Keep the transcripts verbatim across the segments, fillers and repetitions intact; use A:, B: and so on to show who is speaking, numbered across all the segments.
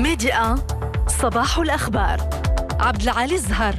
A: ميديا صباح الأخبار. عبد العالي الزهر.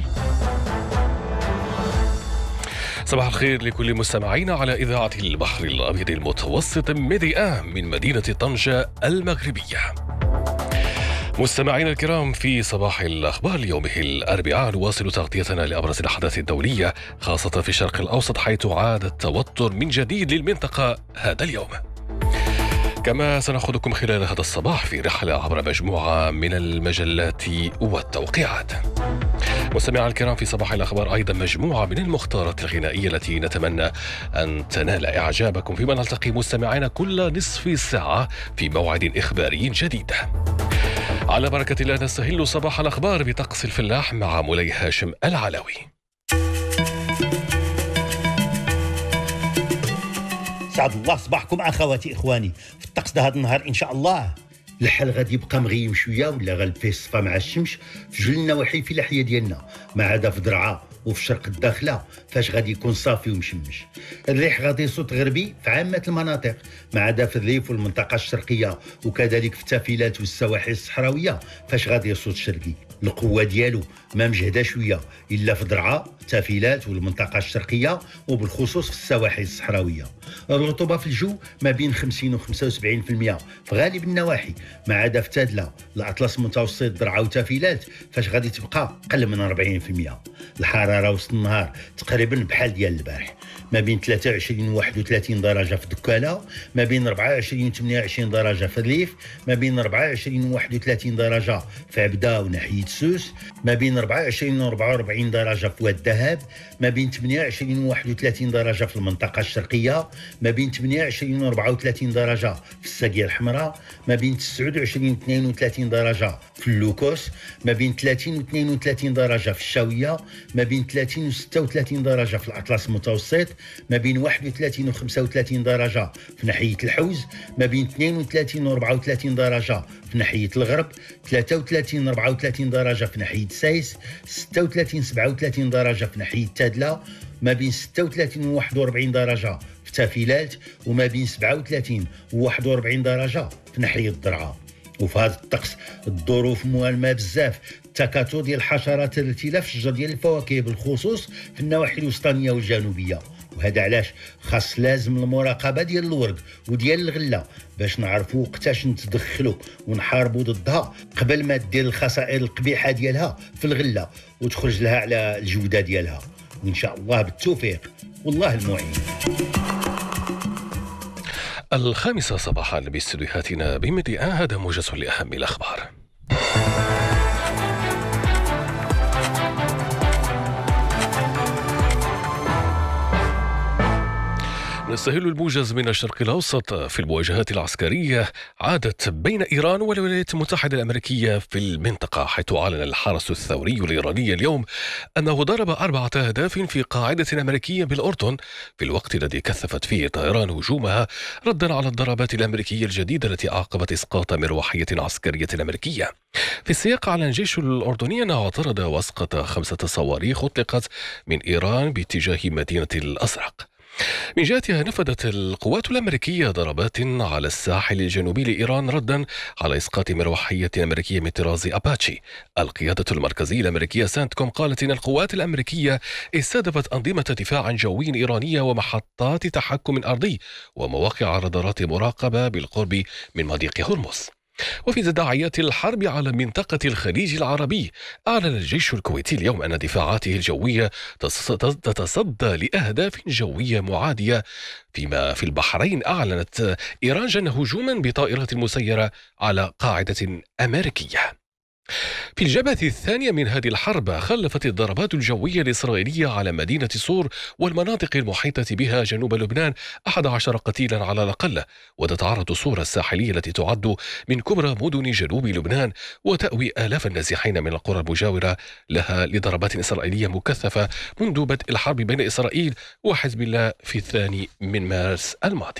B: صباح الخير لكل مستمعينا على إذاعة البحر الأبيض المتوسط ميديا من مدينة طنجة المغربية. مستمعينا الكرام، في صباح الأخبار ليومه الأربعاء نواصل تغطيتنا لأبرز الأحداث الدولية، خاصة في الشرق الأوسط حيث عاد التوتر من جديد للمنطقة هذا اليوم. كما سنأخذكم خلال هذا الصباح في رحلة عبر مجموعة من المجلات والتوقيعات. مستمعينا الكرام، في صباح الأخبار أيضا مجموعة من المختارات الغنائية التي نتمنى أن تنال إعجابكم، فيما نلتقي مستمعينا كل نصف ساعة في موعد إخباري جديد. على بركة الله نستهل صباح الأخبار بطقس الفلاح مع مولاي هاشم العلوي.
C: سعد الله صباحكم أخواتي إخواني. في الطقس ده هذا النهار إن شاء الله الحال غادي يبقى مغيم شويه ولا غالب فيه الصفا مع الشمس في جل النواحي في الاحياء ديالنا، ما عدا في درعا وفي الشرق الداخله فاش غادي يكون صافي ومشمش. الريح غادي يصوت غربي في عامه المناطق، ما عدا في الريف والمنطقه الشرقيه وكذلك في التافلات والسواحل الصحراويه فاش غادي يصوت شرقي. القوه ديالو ما مجهده شويه الا في درعا التافلات والمنطقه الشرقيه وبالخصوص في السواحل الصحراويه. الرطوبه في الجو ما بين خمسين و خمسة وسبعين بالمئة في غالب النواحي، ما عدا في تادله الاطلس المتوسط درعا وتافلات فاش غادي تبقى قل من أربعين بالمئة. الحراره وسط النهار تقريبا بحال ديال البارح، ما بين ثلاثة وعشرين و واحد وثلاثين درجه في دكاله، ما بين أربعة وعشرين و ثمانية وعشرين درجه في الريف، ما بين أربعة وعشرين و واحد وثلاثين درجه في عبده وناحيه سوس، ما بين أربعة وعشرين و أربعة وأربعين درجه في واد الذهب، ما بين ثمانية وعشرين و واحد وثلاثين درجه في المنطقه الشرقيه، ما بين ثمانية وعشرين و أربعة وثلاثين درجه في الساقيه الحمراء، ما بين تسعة وعشرين و اثنين وثلاثين درجه في اللوكوس، ما بين ثلاثين و اثنين وثلاثين درجه في الشاويه، ما بين ثلاثين و ستة وثلاثين درجه في الاطلس المتوسط، ما بين واحد وثلاثين و خمسة وثلاثين درجه في ناحيه الحوز، ما بين اثنين وثلاثين و أربعة وثلاثين درجه في ناحيه الغرب، ثلاثة وثلاثين و أربعة وثلاثين درجه في ناحيه سايس، ستة وثلاثين و سبعة وثلاثين درجه في ناحيه تادله، ما بين ستة وثلاثين و واحد وأربعين درجه في تافيلات، وما بين سبعة وثلاثين و واحد وأربعين درجه في ناحيه الدرعا. وفي هذا الطقس الظروف موالمه بزاف، التكاثر ديال الحشرات الائتلاف الشجر ديال الفواكه بالخصوص في النواحي الوسطانيه والجنوبيه. وهذا علاش خاص لازم المراقبه ديال الورق وديال الغله باش نعرفوا وقتاش نتدخلوا ونحاربوا ضدها قبل ما دير الخسائر القبيحه ديالها في الغله وتخرج لها على الجوده ديالها. وان شاء الله بالتوفيق والله المعين.
B: الخامسة صباحا باستديوهاتنا بميديا، هذا موجز لأهم الأخبار. نستهل الموجز من الشرق الأوسط. في المواجهات العسكرية عادت بين إيران والولايات المتحدة الأمريكية في المنطقة، حيث أعلن الحرس الثوري الإيراني اليوم أنه ضرب أربعة أهداف في قاعدة أمريكية بالأردن في الوقت الذي كثفت فيه طيران هجومها ردا على الضربات الأمريكية الجديدة التي أعقبت إسقاط مروحية عسكرية أمريكية. في السياق أعلن الجيش الأردني أنه اعترض وأسقط خمسة صواريخ أطلقت من إيران باتجاه مدينة الأزرق. من جهتها نفذت القوات الأمريكية ضربات على الساحل الجنوبي لإيران ردا على إسقاط مروحية أمريكية من طراز أباتشي. القيادة المركزية الأمريكية سانتكوم قالت إن القوات الأمريكية استهدفت أنظمة دفاع جوي إيرانية ومحطات تحكم أرضي ومواقع رادارات مراقبة بالقرب من مضيق هرمز. وفي تداعيات الحرب على منطقة الخليج العربي، أعلن الجيش الكويتي اليوم أن دفاعاته الجوية تتصدى لأهداف جوية معادية. فيما في البحرين أعلنت إيران جن هجوما بطائرات مسيرة على قاعدة أمريكية. في الجبهة الثانية من هذه الحرب، خلفت الضربات الجوية الإسرائيلية على مدينة صور والمناطق المحيطة بها جنوب لبنان أحد عشر قتيلا على الأقل. وتتعرض صور الساحلية التي تعد من كبرى مدن جنوب لبنان وتأوي آلاف النازحين من القرى المجاورة لها لضربات إسرائيلية مكثفة منذ بدء الحرب بين إسرائيل وحزب الله في الثاني من مارس الماضي.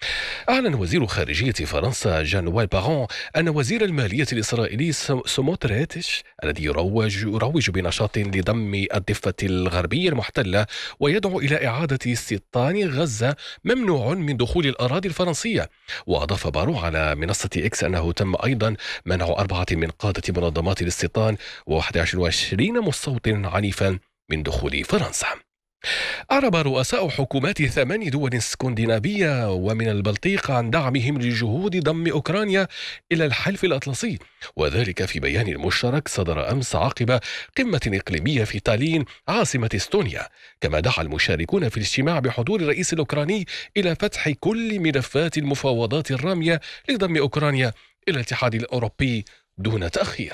B: أعلن وزير خارجية فرنسا جان نويل بارون أن وزير المالية الإسرائيلي سموتريتش الذي يروج, يروج بنشاط لضم الضفة الغربية المحتلة ويدعو إلى إعادة استيطان غزة ممنوع من دخول الأراضي الفرنسية. وأضاف بارون على منصة إكس أنه تم أيضا منع أربعة من قادة منظمات الاستيطان وواحد وعشرين مستوطن عنيفا من دخول فرنسا. أعرب رؤساء حكومات ثمان دول اسكندنافية ومن البلطيق عن دعمهم لجهود ضم أوكرانيا إلى الحلف الأطلسي، وذلك في بيان مشترك صدر أمس عقب قمة إقليمية في تالين عاصمة استونيا. كما دعا المشاركون في الاجتماع بحضور الرئيس الأوكراني إلى فتح كل ملفات المفاوضات الرامية لضم أوكرانيا إلى الاتحاد الأوروبي دون تأخير.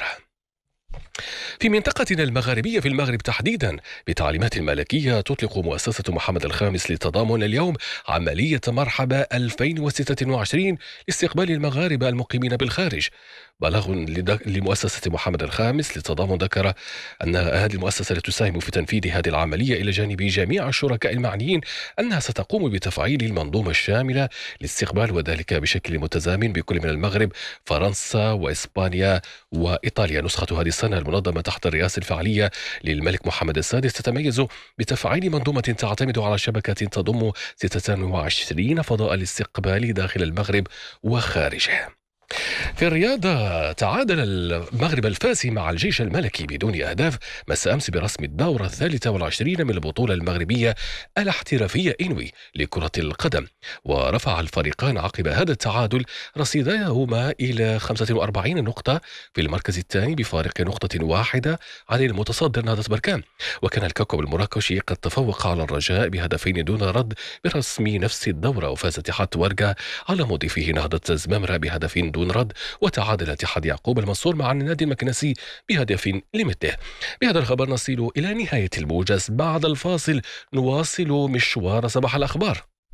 B: في منطقتنا المغاربية في المغرب تحديدا بتعليمات الملكية تطلق مؤسسة محمد الخامس للتضامن اليوم عملية مرحبا ألفين وستة وعشرين لاستقبال المغاربة المقيمين بالخارج. بلاغ لمؤسسة محمد الخامس للتضامن ذكر أن هذه المؤسسة تساهم في تنفيذ هذه العملية إلى جانب جميع الشركاء المعنيين أنها ستقوم بتفعيل المنظومة الشاملة للاستقبال، وذلك بشكل متزامن بكل من المغرب، فرنسا وإسبانيا وإيطاليا. نسخة هذه السنة المنظمة تحت الرئاسة الفعلية للملك محمد السادس تتميز بتفعيل منظومة تعتمد على شبكة تضم ستة وعشرين فضاء الاستقبال داخل المغرب وخارجه. في الرياضة تعادل المغرب الفاسي مع الجيش الملكي بدون أهداف مساء أمس برسم الدورة الثالثة والعشرين من البطولة المغربية الاحترافية إنوي لكرة القدم، ورفع الفريقان عقب هذا التعادل رصيديهما إلى خمسة وأربعين نقطة في المركز الثاني بفارق نقطة واحدة عن المتصدر نهضة بركان. وكان الكوكب المراكشي قد تفوق على الرجاء بهدفين دون رد برسم نفس الدورة، وفاز اتحاد ورقة على مضيفه نهضة زمامرة بهدف دون رد، وتعادل اتحاد يعقوب المنصور مع النادي المكنسي بهدف لمثله. بهذا الخبر نصل إلى نهاية الموجز. بعد الفاصل نواصل مشوار صباح الأخبار.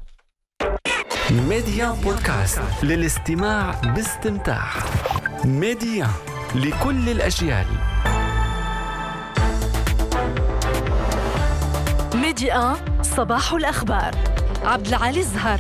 D: ميديا بودكاست للاستماع باستمتاع. ميديا لكل الأجيال.
A: ميديا صباح الأخبار. عبد العالي الزهر.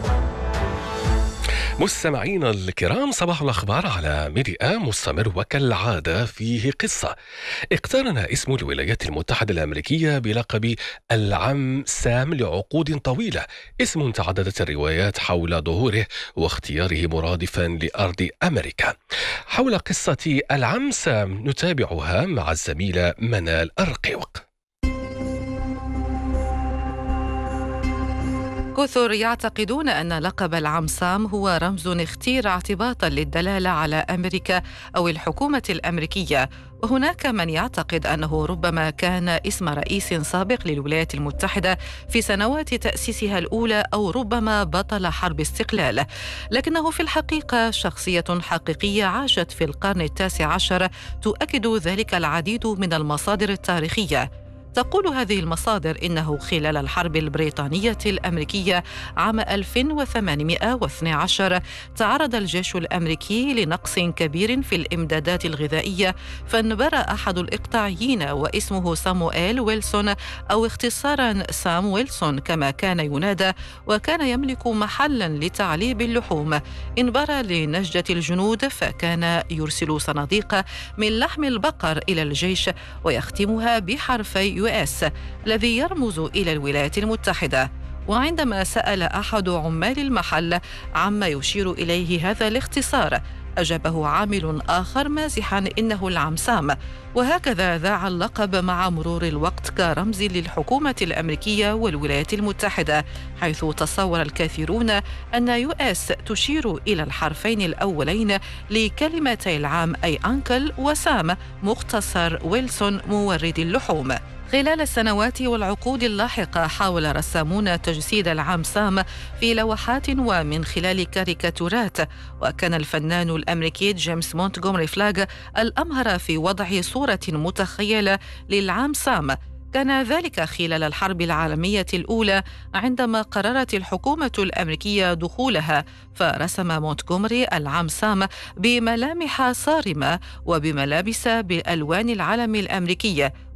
B: مستمعينا الكرام، صباح الأخبار على ميديا مستمر وكالعادة فيه قصة. اقترن اسم الولايات المتحدة الأمريكية بلقب العم سام لعقود طويلة، اسم تعددت الروايات حول ظهوره واختياره مرادفا لأرض أمريكا. حول قصة العم سام نتابعها مع الزميلة منال أرقوق.
E: كثر يعتقدون أن لقب العم سام هو رمز اختير اعتباطا للدلالة على أمريكا أو الحكومة الأمريكية، وهناك من يعتقد أنه ربما كان اسم رئيس سابق للولايات المتحدة في سنوات تأسيسها الأولى، أو ربما بطل حرب استقلال، لكنه في الحقيقة شخصية حقيقية عاشت في القرن التاسع عشر تؤكد ذلك العديد من المصادر التاريخية. تقول هذه المصادر إنه خلال الحرب البريطانية الأمريكية عام ألف وثمانمائة واثني عشر تعرض الجيش الأمريكي لنقص كبير في الإمدادات الغذائية، فانبرى أحد الإقطاعيين واسمه سامويل ويلسون، أو اختصارا سام ويلسون كما كان ينادى، وكان يملك محلا لتعليب اللحوم. انبرى لنجدة الجنود، فكان يرسل صناديق من لحم البقر إلى الجيش ويختمها بحرفي يو إس الذي يرمز إلى الولايات المتحدة. وعندما سأل أحد عمال المحل عما يشير إليه هذا الاختصار، أجابه عامل آخر مازحا إنه العم سام، وهكذا ذاع اللقب مع مرور الوقت كرمز للحكومة الأمريكية والولايات المتحدة، حيث تصور الكثيرون أن يو إس تشير إلى الحرفين الأولين لكلمتي العام أي أنكل، وسام مختصر ويلسون مورد اللحوم. خلال السنوات والعقود اللاحقة حاول رسامون تجسيد العم سام في لوحات ومن خلال كاريكاتورات، وكان الفنان الأمريكي جيمس مونتغومري فلاغ الأمهر في وضع صورة متخيلة للعم سام. كان ذلك خلال الحرب العالمية الأولى عندما قررت الحكومة الأمريكية دخولها، فرسم مونتغومري العم سام بملامح صارمة وبملابس بألوان العلم الأمريكية،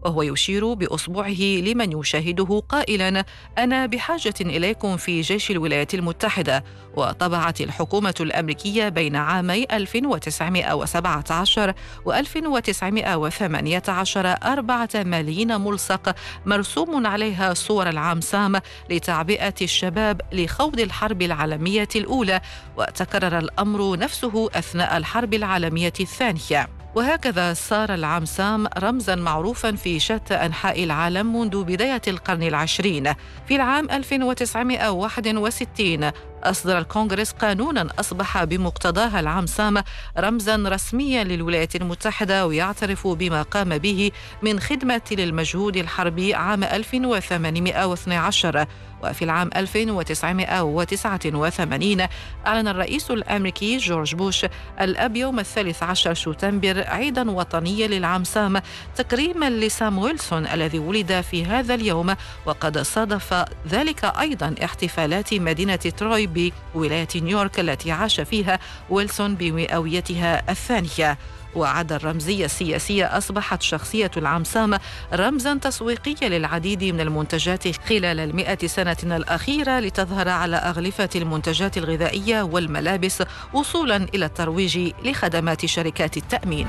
E: وهو يشير بأصبعه لمن يشاهده قائلا: أنا بحاجة إليكم في جيش الولايات المتحدة. وطبعت الحكومة الأمريكية بين عامي ألف وتسعمائة وسبعة عشر و ألف وتسعمائة وثمانية عشر أربعة ملايين ملصق مرسوم عليها صور العام سام لتعبئة الشباب لخوض الحرب العالمية الأولى، وتكرر الأمر نفسه أثناء الحرب العالمية الثانية. وهكذا صار العام سام رمزاً معروفاً في شتى أنحاء العالم منذ بداية القرن العشرين. في العام ألف وتسعمائة وواحد وستين أصدر الكونغرس قانوناً أصبح بمقتضاها العام سام رمزاً رسمياً للولايات المتحدة، ويعترف بما قام به من خدمة للمجهود الحربي عام ألف وثمانمائة واثني عشر. وفي العام ألف وتسعمائة وتسعة وثمانين أعلن الرئيس الأمريكي جورج بوش الأب يوم الثالث عشر شتنبر عيداً وطنياً للعام سام تكريماً لسام ويلسون الذي ولد في هذا اليوم، وقد صادف ذلك أيضاً احتفالات مدينة تروي بولاية نيويورك التي عاش فيها ويلسون بمئويتها الثانية. وعدا الرمزية السياسية أصبحت شخصية العام سام رمزاً تسويقيا للعديد من المنتجات خلال المئة سنة الأخيرة، لتظهر على أغلفة المنتجات الغذائية والملابس، وصولاً إلى الترويج لخدمات شركات التأمين.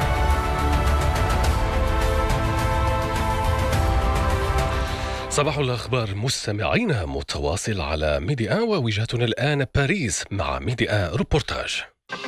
B: صباح الأخبار مستمعينا متواصل على ميديا، ووجهتنا الآن باريس مع ميديا روبورتاج.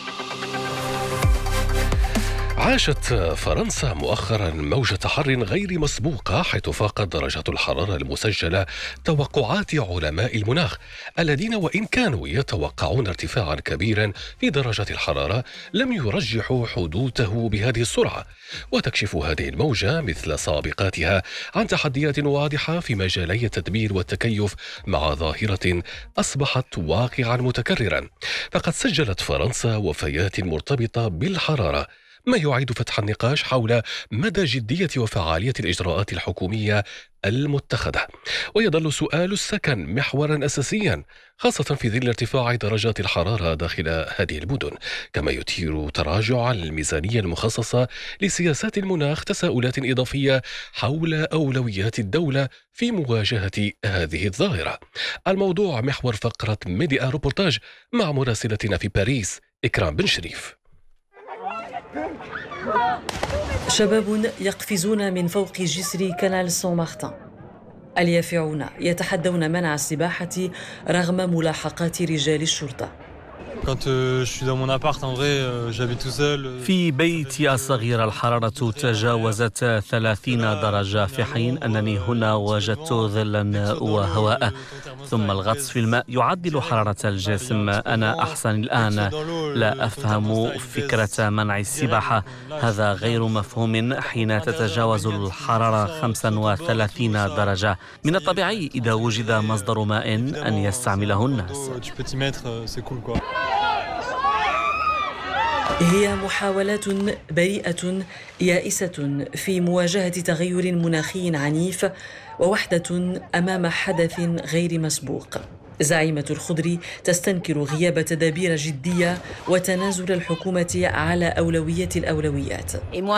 B: عاشت فرنسا مؤخرا موجة حر غير مسبوقة، حيث فاقت درجات الحرارة المسجلة توقعات علماء المناخ الذين وإن كانوا يتوقعون ارتفاعا كبيرا في درجات الحرارة لم يرجحوا حدوثه بهذه السرعة. وتكشف هذه الموجة مثل سابقاتها عن تحديات واضحة في مجالي التدبير والتكيف مع ظاهرة أصبحت واقعا متكررا. فقد سجلت فرنسا وفيات مرتبطة بالحرارة، ما يعيد فتح النقاش حول مدى جدية وفعالية الإجراءات الحكومية المتخذة. ويظل سؤال السكن محورا أساسيا، خاصة في ظل ارتفاع درجات الحرارة داخل هذه المدن، كما يثير تراجع الميزانية المخصصة لسياسات المناخ تساؤلات إضافية حول أولويات الدولة في مواجهة هذه الظاهرة. الموضوع محور فقرة ميديا روبورتاج مع مراسلتنا في باريس إكرام بن شريف.
F: شباب يقفزون من فوق جسر كنال سان مارتن. اليافعون يتحدون منع السباحة رغم ملاحقات رجال الشرطة.
G: في بيتي الصغير الحرارة تجاوزت ثلاثين درجة، في حين أنني هنا وجدت ظلا وهواء. ثم الغطس في الماء يعدل حرارة الجسم. أنا أحسن الآن، لا أفهم فكرة منع السباحة، هذا غير مفهوم حين تتجاوز الحرارة خمسة وثلاثين درجة. من الطبيعي إذا وجد مصدر ماء أن يستعمله الناس.
F: هي محاولات بريئة يائسة في مواجهة تغير مناخي عنيف ووحدة أمام حدث غير مسبوق. زعيمة الخضر تستنكر غياب تدابير جدية وتنازل الحكومة على أولوية الأولويات.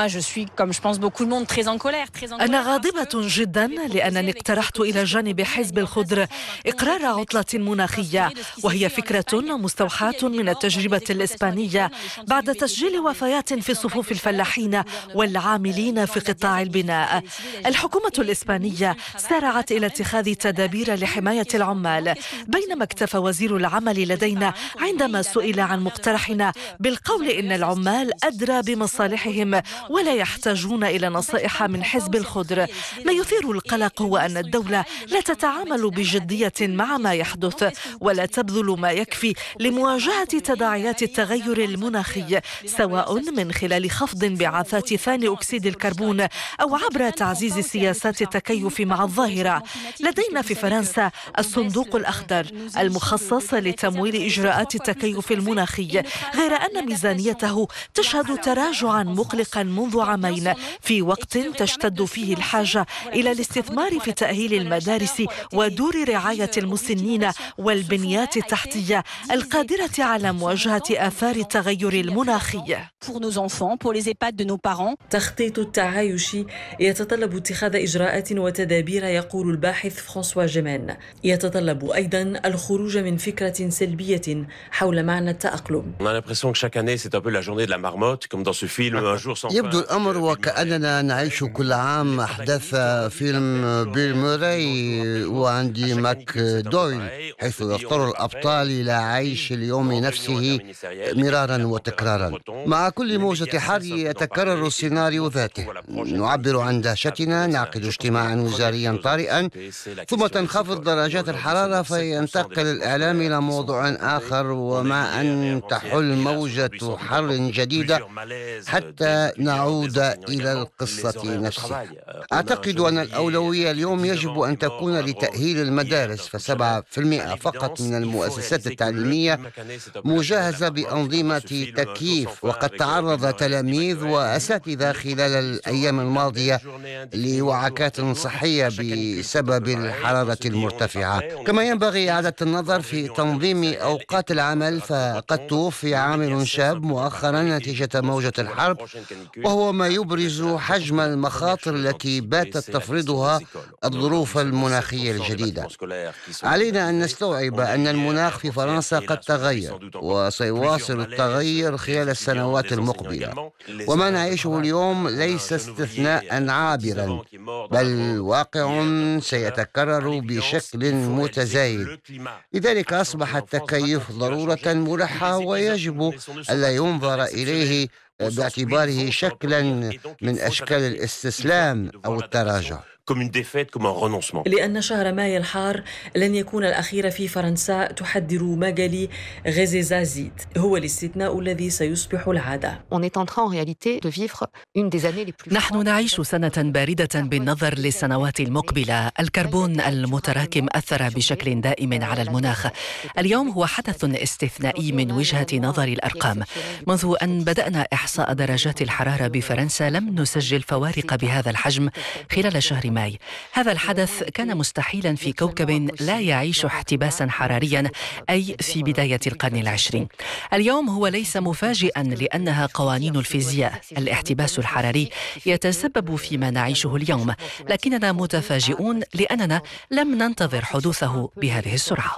A: أنا غاضبة جدا لأنني اقترحت إلى جانب حزب الخضر إقرار عطلة مناخية، وهي فكرة مستوحاة من التجربة الإسبانية بعد تسجيل وفيات في صفوف الفلاحين والعاملين في قطاع البناء. الحكومة الإسبانية سارعت إلى اتخاذ تدابير لحماية العمال، بينما اكتفى وزير العمل لدينا عندما سئل عن مقترحنا بالقول إن العمال أدرى بمصالحهم ولا يحتاجون إلى نصائح من حزب الخضر. ما يثير القلق هو أن الدولة لا تتعامل بجدية مع ما يحدث ولا تبذل ما يكفي لمواجهة تداعيات التغير المناخي، سواء من خلال خفض انبعاثات ثاني أكسيد الكربون أو عبر تعزيز سياسات التكيف مع الظاهرة. لدينا في فرنسا الصندوق الأخضر دولار المخصص لتمويل إجراءات التكيف المناخي، غير أن ميزانيته تشهد تراجعا مقلقا منذ عامين في وقت تشتد فيه الحاجة إلى الاستثمار في تأهيل المدارس ودور رعاية المسنين والبنيات التحتية القادرة على مواجهة آثار التغير المناخي.
F: تخطيط التعايش يتطلب اتخاذ إجراءات وتدابير، يقول الباحث فرانسوا جيمين. يتطلب أيضا الخروج من فكرة سلبية حول معنى التأقلم.
H: يبدو الأمر وكأننا نعيش كل عام أحداث فيلم بيل موراي وأندي ماك دويل، حيث يضطر الأبطال إلى عيش اليوم نفسه مرارا وتكرارا. مع كل موجة حر يتكرر السيناريو ذاته، نعبر عن دهشتنا، نعقد اجتماعا وزاريا طارئا، ثم تنخفض درجات الحرارة فينتقل الإعلام إلى موضوع آخر، ومع أن تحل موجة حر جديدة حتى نعود إلى القصة نفسها. أعتقد أن الأولوية اليوم يجب أن تكون لتأهيل المدارس، فسبعة في المئة فقط من المؤسسات التعليمية مجهزة بأنظمة تكييف، وقد تعرض تلاميذ وأساتذة خلال الأيام الماضية لوعكات صحية بسبب الحرارة المرتفعة. كما ينبغي إعادة النظر في تنظيم أوقات العمل، فقد توفي عامل شاب مؤخرا نتيجة موجة الحرب، وهو ما يبرز حجم المخاطر التي باتت تفرضها الظروف المناخية الجديدة. علينا أن نستوعب أن المناخ في فرنسا قد تغير وسيواصل التغير خلال السنوات المقبلة، وما نعيشه اليوم ليس استثناء عابرا، بل واقع سيتكرر بشكل متزايد. لذلك أصبح التكيف ضرورة ملحة، ويجب ألا ينظر إليه باعتباره شكلا من أشكال الاستسلام أو التراجع.
F: لأن شهر ماي الحار لن يكون الأخير في فرنسا، تحذر ماغالي غيزيزازيد. هو الاستثناء الذي سيصبح العادة.
A: نحن نعيش سنة باردة بالنظر للسنوات المقبلة. الكربون المتراكم أثر بشكل دائم على المناخ. اليوم هو حدث استثنائي من وجهة نظر الأرقام. منذ أن بدأنا إحصاء درجات الحرارة بفرنسا لم نسجل فوارق بهذا الحجم خلال شهر ماي. هذا الحدث كان مستحيلا في كوكب لا يعيش احتباسا حراريا، أي في بداية القرن العشرين. اليوم هو ليس مفاجئا لأنها قوانين الفيزياء. الاحتباس الحراري يتسبب فيما نعيشه اليوم، لكننا متفاجئون لأننا لم ننتظر حدوثه بهذه السرعة.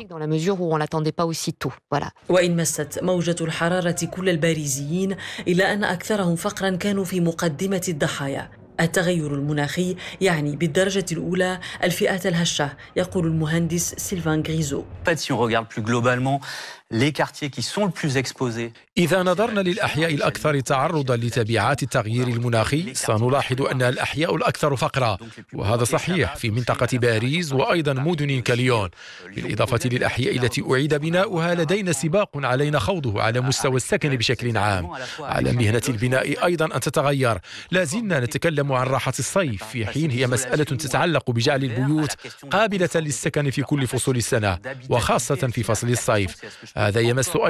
F: وإن مست موجة الحرارة كل الباريزيين، إلا أن أكثرهم فقرا كانوا في مقدمة الضحايا. التغير المناخي يعني بالدرجة الأولى الفئات الهشة، يقول المهندس سيلفان غريزو.
I: إذا نظرنا للأحياء الأكثر تعرضاً لتبعات التغيير المناخي سنلاحظ أن الأحياء الأكثر فقراً، وهذا صحيح في منطقة باريس وأيضاً مدن كليون. بالإضافة للأحياء التي أعيد بناؤها، لدينا سباق علينا خوضه على مستوى السكن بشكل عام. على مهنة البناء أيضاً أن تتغير. لا زلنا نتكلم عن راحة الصيف، في حين هي مسألة تتعلق بجعل البيوت قابلة للسكن في كل فصول السنة، وخاصة في فصل الصيف. هذا يمس